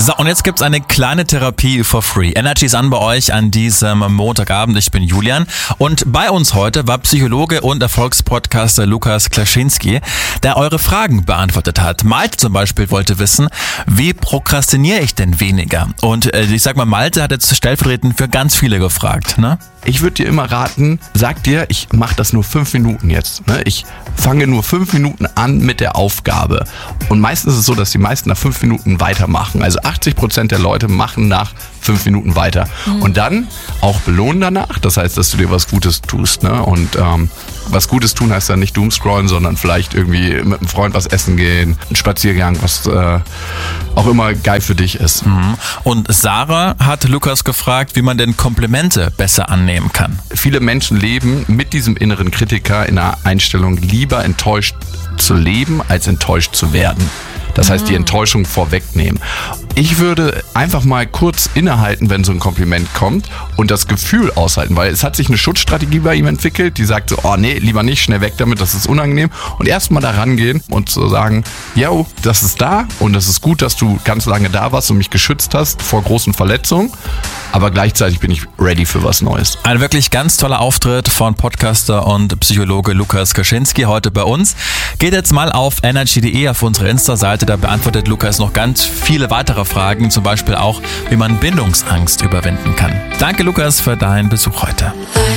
So, und jetzt gibt's eine kleine Therapie for free. Energy ist an bei euch an diesem Montagabend. Ich bin Julian und bei uns heute war Psychologe und Erfolgspodcaster Lukas Klaschinski, der eure Fragen beantwortet hat. Malte zum Beispiel wollte wissen, wie prokrastiniere ich denn weniger? Und ich sag mal, Malte hat jetzt stellvertretend für ganz viele gefragt, ne? Ich würde dir immer raten, sag dir, ich mache das nur 5 Minuten jetzt. Ne? Ich fange nur 5 Minuten an mit der Aufgabe. Und meistens ist es so, dass die meisten nach 5 Minuten weitermachen. Also 80% der Leute machen nach 5 Minuten weiter. Und dann auch belohnen danach. Das heißt, dass du dir was Gutes tust. Ne? Und was Gutes tun heißt dann nicht doomscrollen, sondern vielleicht irgendwie mit einem Freund was essen gehen, einen Spaziergang, was auch immer geil für dich ist. Und Sarah hat Lukas gefragt, wie man denn Komplimente besser annehmen kann. Viele Menschen leben mit diesem inneren Kritiker in einer Einstellung, lieber enttäuscht zu leben, als enttäuscht zu werden. Das heißt, die Enttäuschung vorwegnehmen. Ich würde einfach mal kurz innehalten, wenn so ein Kompliment kommt und das Gefühl aushalten, weil es hat sich eine Schutzstrategie bei ihm entwickelt, die sagt so, oh nee, lieber nicht, schnell weg damit, das ist unangenehm. Und erstmal da rangehen und so sagen, yo, das ist da und das ist gut, dass du ganz lange da warst und mich geschützt hast vor großen Verletzungen, aber gleichzeitig bin ich ready für was Neues. Ein wirklich ganz toller Auftritt von Podcaster und Psychologe Lukas Klaschinski heute bei uns. Geht jetzt mal auf energy.de auf unsere Insta-Seite, da beantwortet Lukas noch ganz viele weitere Fragen, zum Beispiel auch, wie man Bindungsangst überwinden kann. Danke Lukas für deinen Besuch heute.